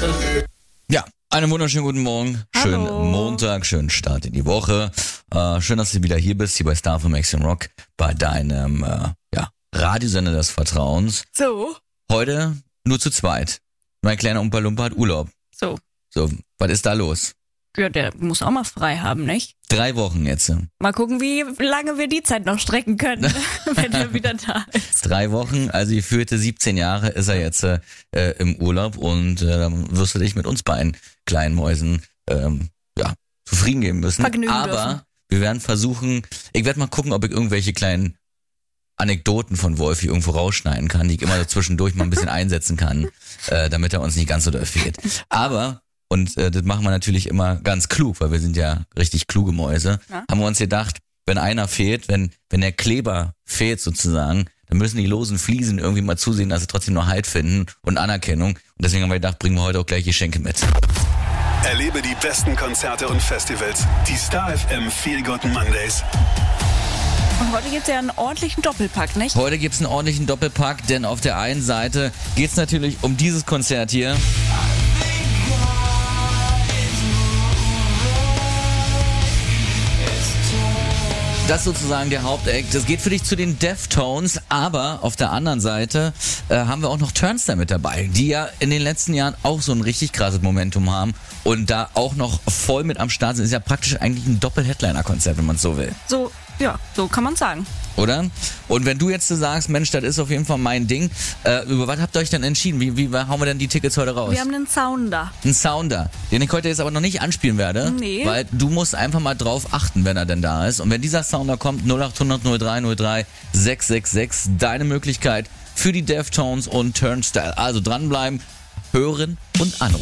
Ja, einen wunderschönen guten Morgen. Schönen Hallo. Montag, schönen Start in die Woche. Schön, dass du wieder hier bist, hier bei Star from Action Rock, bei deinem Radiosender des Vertrauens. So. Heute nur zu zweit. Mein kleiner Umpa Lumpa hat Urlaub. So. So, was ist da los? Ja, der muss auch mal frei haben, nicht? 3 Wochen jetzt. Mal gucken, wie lange wir die Zeit noch strecken können, wenn er wieder da ist. 3 Wochen, also die führte 17 Jahre ist er jetzt im Urlaub und dann wirst du dich mit uns beiden kleinen Mäusen zufrieden geben müssen. Vergnügen Aber dürfen. wir werden versuchen, ich werde mal gucken, ob ich irgendwelche kleinen Anekdoten von Wolfi irgendwo rausschneiden kann, die ich immer so zwischendurch mal ein bisschen einsetzen kann, damit er uns nicht ganz so doll fehlt. Aber, und das machen wir natürlich immer ganz klug, weil wir sind ja richtig kluge Mäuse, Ja. haben wir uns gedacht, wenn einer fehlt, wenn der Kleber fehlt sozusagen, dann müssen die losen Fliesen irgendwie mal zusehen, dass sie trotzdem noch Halt finden und Anerkennung. Und deswegen haben wir gedacht, bringen wir heute auch gleich Geschenke mit. Erlebe die besten Konzerte und Festivals. Die Star FM Feel Good Mondays. Und heute gibt's ja einen ordentlichen Doppelpack, nicht? Heute gibt's einen ordentlichen Doppelpack, denn auf der einen Seite geht's natürlich um dieses Konzert hier. Das ist sozusagen der Hauptakt. Das geht für dich zu den Deftones, aber auf der anderen Seite haben wir auch noch Turnstile mit dabei, die ja in den letzten Jahren auch so ein richtig krasses Momentum haben und da auch noch voll mit am Start sind. Ist ja praktisch eigentlich ein Doppel-Headliner-Konzert, wenn man es so will. So, ja, so kann man sagen. Oder? Und wenn du jetzt so sagst, Mensch, das ist auf jeden Fall mein Ding, über was habt ihr euch denn entschieden? Wie hauen wir denn die Tickets heute raus? Wir haben einen Sounder. Einen Sounder, den ich heute jetzt aber noch nicht anspielen werde, Nee. weil du musst einfach mal drauf achten, wenn er denn da ist. Und wenn dieser Sounder kommt, 0800 0303 666, deine Möglichkeit für die Deftones und Turnstile. Also dranbleiben, hören und anrufen.